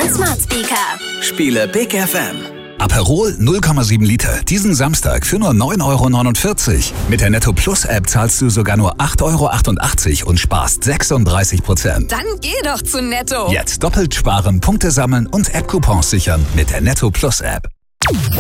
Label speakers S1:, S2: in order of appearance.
S1: Smart Speaker.
S2: Spiele Big FM.
S3: Aperol 0,7 Liter. Diesen Samstag für nur 9,49 €. Mit der Netto Plus App zahlst du sogar nur 8,88 € und sparst 36%.
S1: Dann geh doch zu Netto.
S3: Jetzt doppelt sparen, Punkte sammeln und App-Coupons sichern mit der Netto Plus App.